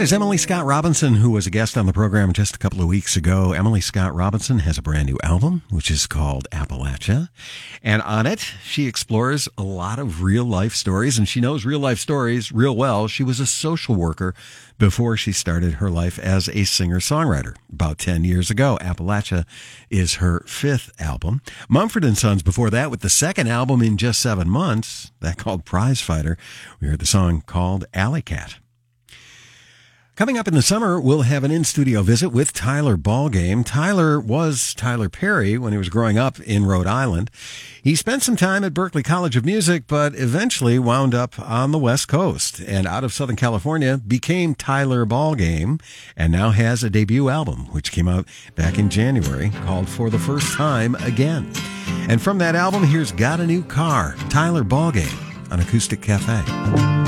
That is Emily Scott Robinson, who was a guest on the program just a couple of weeks ago. Emily Scott Robinson has a brand new album, which is called Appalachia. And on it, she explores a lot of real life stories, and she knows real life stories real well. She was a social worker before she started her life as a singer-songwriter about 10 years ago. Appalachia is her fifth album. Mumford & Sons before that with the second album in just 7 months, that called Prize Fighter. We heard the song called Alley Cat. Coming up in the summer, we'll have an in-studio visit with Tyler Ballgame. Tyler was Tyler Perry when he was growing up in Rhode Island. He spent some time at Berklee College of Music, but eventually wound up on the West Coast and out of Southern California, became Tyler Ballgame, and now has a debut album, which came out back in January, called For the First Time Again. And from that album, here's Got a New Car, Tyler Ballgame on Acoustic Cafe.